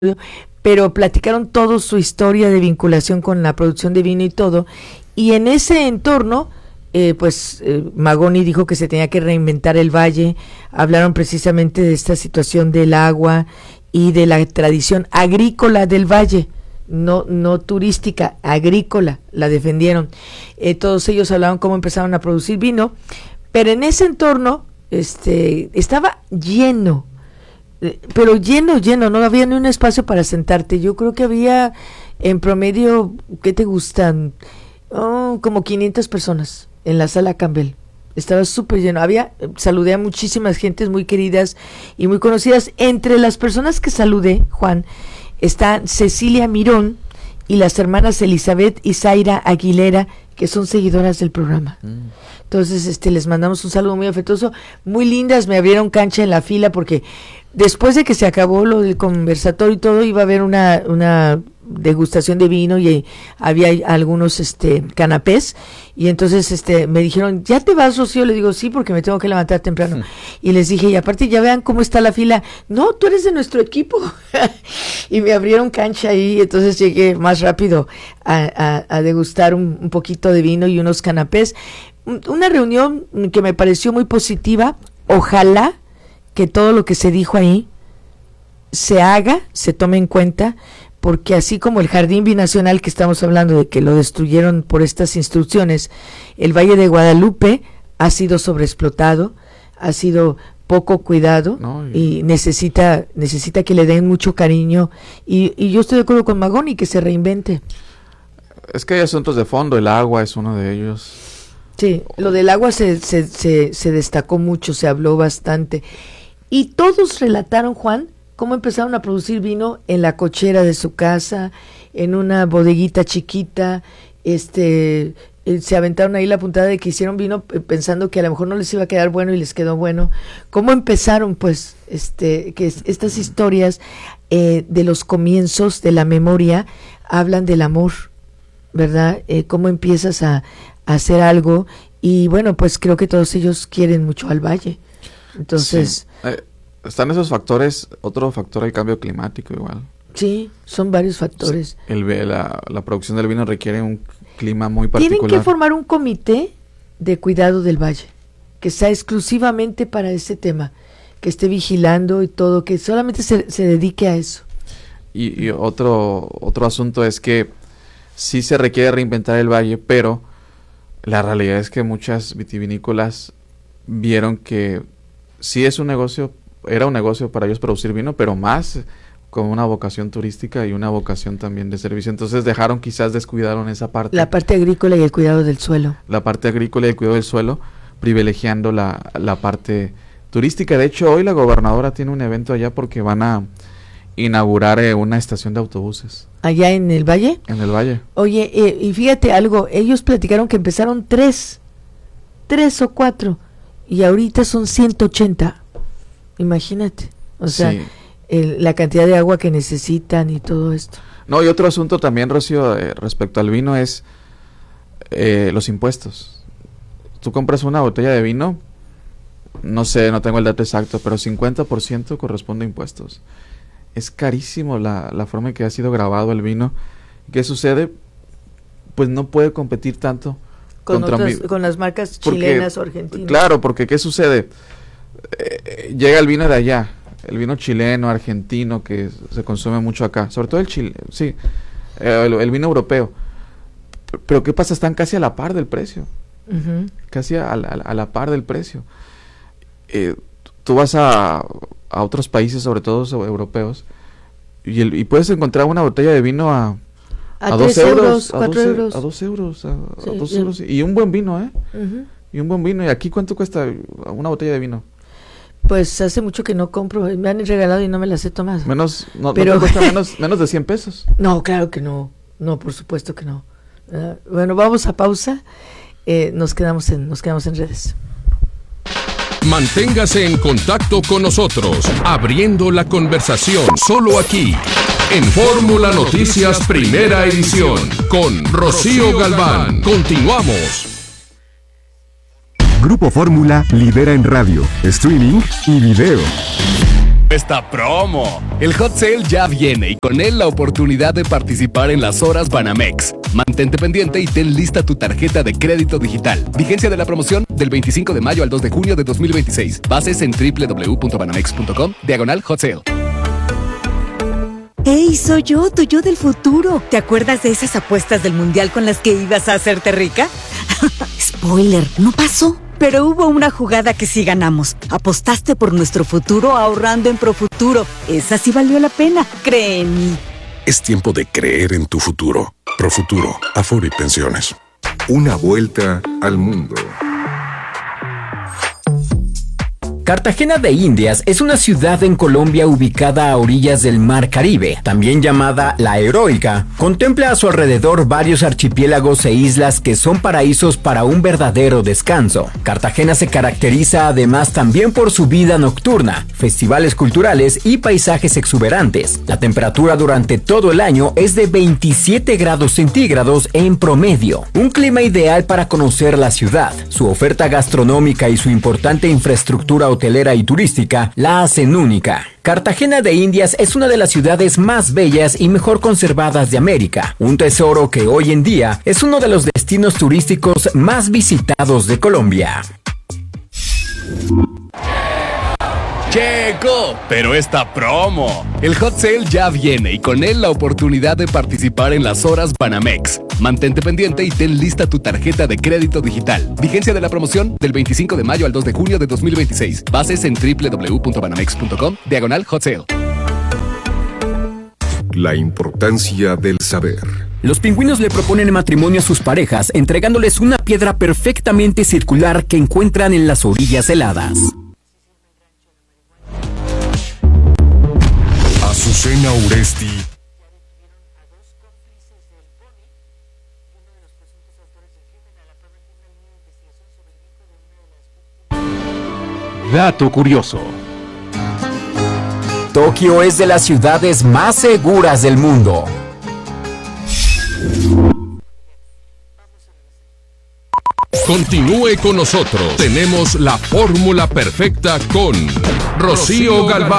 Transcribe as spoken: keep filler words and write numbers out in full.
pero platicaron todo su historia de vinculación con la producción de vino y todo, y en ese entorno, eh, pues eh, Magoni dijo que se tenía que reinventar el valle. Hablaron precisamente de esta situación del agua y de la tradición agrícola del valle, no no turística, agrícola, la defendieron. Eh, todos ellos hablaban cómo empezaron a producir vino, pero en ese entorno este estaba lleno, pero lleno, lleno, no había ni un espacio para sentarte. Yo creo que había en promedio, ¿qué te gustan? Oh, como quinientas personas en la sala Campbell. Estaba súper lleno. Había, saludé a muchísimas gentes muy queridas y muy conocidas. Entre las personas que saludé, Juan, está Cecilia Mirón y las hermanas Elizabeth y Zaira Aguilera, que son seguidoras del programa. Mm. Entonces, este, les mandamos un saludo muy afectuoso, muy lindas. Me abrieron cancha en la fila porque después de que se acabó lo del conversatorio y todo, iba a haber una, una degustación de vino y había algunos este canapés, y entonces este me dijeron, ¿ya te vas, Rocío? Le digo, sí, porque me tengo que levantar temprano. Sí. Y les dije, y aparte ya vean cómo está la fila. No, tú eres de nuestro equipo. Y me abrieron cancha ahí, entonces llegué más rápido a, a, a degustar un, un poquito de vino y unos canapés. Una reunión que me pareció muy positiva. Ojalá que todo lo que se dijo ahí se haga, se tome en cuenta, porque así como el Jardín Binacional que estamos hablando de que lo destruyeron por estas instrucciones, el Valle de Guadalupe ha sido sobreexplotado, ha sido poco cuidado, no, y, y necesita necesita que le den mucho cariño, y, y yo estoy de acuerdo con Magoni, que se reinvente. Es que hay asuntos de fondo, el agua es uno de ellos. Sí, lo del agua se, se, se, se destacó mucho, se habló bastante, y todos relataron, Juan, cómo empezaron a producir vino en la cochera de su casa, en una bodeguita chiquita. Este, eh, se aventaron ahí la puntada de que hicieron vino eh, pensando que a lo mejor no les iba a quedar bueno y les quedó bueno. Cómo empezaron, pues, este, que es, estas historias eh, de los comienzos de la memoria hablan del amor, ¿verdad? Eh, cómo empiezas a, a hacer algo, y bueno, pues creo que todos ellos quieren mucho al valle. Entonces... Sí. Eh. Están esos factores, otro factor, el cambio climático igual. Sí, son varios factores. Sí, el, la, la producción del vino requiere un clima muy particular. Tienen que formar un comité de cuidado del valle, que sea exclusivamente para ese tema, que esté vigilando y todo, que solamente se, se dedique a eso. Y, y otro, otro asunto es que sí se requiere reinventar el valle, pero la realidad es que muchas vitivinícolas vieron que sí es un negocio, era un negocio para ellos producir vino, pero más con una vocación turística y una vocación también de servicio. Entonces dejaron, quizás descuidaron esa parte. La parte agrícola y el cuidado del suelo. La parte agrícola y el cuidado del suelo, privilegiando la, la parte turística. De hecho, hoy la gobernadora tiene un evento allá porque van a inaugurar eh, una estación de autobuses. ¿Allá en el valle? En el valle. Oye, eh, y fíjate algo, ellos platicaron que empezaron tres, tres o cuatro, y ahorita son ciento ochenta. Imagínate, o sea, sí. el, la cantidad de agua que necesitan y todo esto. No, y otro asunto también, Rocío, eh, respecto al vino es eh, los impuestos. Tú compras una botella de vino, no sé, no tengo el dato exacto, pero cincuenta por ciento corresponde a impuestos. Es carísimo la, la forma en que ha sido grabado el vino. ¿Qué sucede? Pues no puede competir tanto con, contra otras, mi... con las marcas chilenas o argentinas. Claro, porque ¿qué sucede? Eh, llega el vino de allá, el vino chileno, argentino, que se consume mucho acá, sobre todo el chile, sí, eh, el, el vino europeo. Pero ¿qué pasa? Están casi a la par del precio, uh-huh. casi a, a, a la par del precio. Eh, tú vas a, a otros países, sobre todo europeos, y, el, y puedes encontrar una botella de vino a a, a dos euros, a dos euros, a dos euros, a, sí, a dos euros, y un buen vino, ¿eh? Uh-huh. Y un buen vino. ¿Y aquí cuánto cuesta una botella de vino? Pues hace mucho que no compro, me han regalado y no me las he tomado. Menos, no, pero... ¿no te cuesta menos, menos de cien pesos? No, claro que no, no, por supuesto que no. Uh, bueno, vamos a pausa, eh, nos quedamos en, nos quedamos en redes. Manténgase en contacto con nosotros, abriendo la conversación, solo aquí, en Fórmula Noticias Primera Edición, con Rocío Galván. Continuamos. Grupo Fórmula lidera en radio, streaming y video. Esta promo. El Hot Sale ya viene y con él la oportunidad de participar en las horas Banamex. Mantente pendiente y ten lista tu tarjeta de crédito digital. Vigencia de la promoción del veinticinco de mayo al dos de junio de dos mil veintiséis. Bases en doble u doble u doble u punto banamex punto com diagonal Hot Sale. ¡Hey, soy yo, tu yo del futuro! ¿Te acuerdas de esas apuestas del mundial con las que ibas a hacerte rica? Spoiler, no pasó. Pero hubo una jugada que sí ganamos. Apostaste por nuestro futuro ahorrando en Profuturo. Esa sí valió la pena, cree en mí. Es tiempo de creer en tu futuro. Profuturo, Afore y Pensiones. Una vuelta al mundo. Cartagena de Indias es una ciudad en Colombia ubicada a orillas del Mar Caribe, también llamada La Heroica. Contempla a su alrededor varios archipiélagos e islas que son paraísos para un verdadero descanso. Cartagena se caracteriza además también por su vida nocturna, festivales culturales y paisajes exuberantes. La temperatura durante todo el año es de veintisiete grados centígrados en promedio. Un clima ideal para conocer la ciudad. Su oferta gastronómica y su importante infraestructura hotelera y turística la hacen única. Cartagena de Indias es una de las ciudades más bellas y mejor conservadas de América, un tesoro que hoy en día es uno de los destinos turísticos más visitados de Colombia. Llegó, pero esta promo. El Hot Sale ya viene y con él la oportunidad de participar en las horas Banamex. Mantente pendiente y ten lista tu tarjeta de crédito digital. Vigencia de la promoción del veinticinco de mayo al dos de junio de dos mil veintiséis. Bases en doble u doble u doble u punto banamex punto com diagonal Hot Sale. La importancia del saber. Los pingüinos le proponen matrimonio a sus parejas entregándoles una piedra perfectamente circular que encuentran en las orillas heladas. Azucena Uresti. Dato curioso. Tokio es de las ciudades más seguras del mundo. Continúe con nosotros. Tenemos la fórmula perfecta con Rocío Galván.